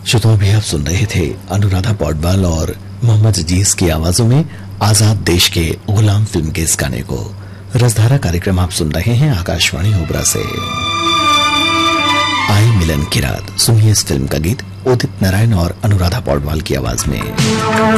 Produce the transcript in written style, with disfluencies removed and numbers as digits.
श्रोताओं, भी आप सुन रहे थे अनुराधा पौडवाल और मोहम्मद अजीज की आवाजों में आजाद देश के गुलाम फिल्म के इस गाने को। रसधारा कार्यक्रम आप सुन रहे हैं आकाशवाणी ओबरा से। आई मिलन की रात, सुनिए इस फिल्म का गीत उदित नारायण और अनुराधा पौडवाल की आवाज में।